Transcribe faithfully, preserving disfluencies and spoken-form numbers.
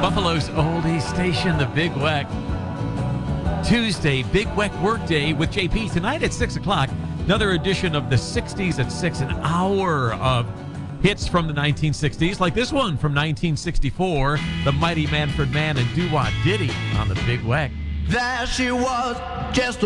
Buffalo's oldie station, the Big Weck. Tuesday, Big Weck Workday with J P tonight at six o'clock. Another edition of the sixties at six, an hour of hits from the nineteen sixties, like this one from nineteen sixty-four, the Mighty Manfred Mann and Doo Wah Diddy on the Big Weck. There she was, just